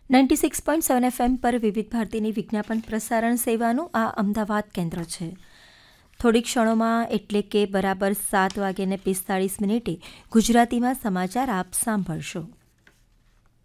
96.7 FM પર વિવિધ ભારતીની વિજ્ઞાપન પ્રસારણ સેવાનું આ અમદાવાદ કેન્દ્ર છે. થોડીક ક્ષણોમાં એટલે કે બરાબર 7:45 ગુજરાતીમાં સમાચાર આપ સાંભળશો.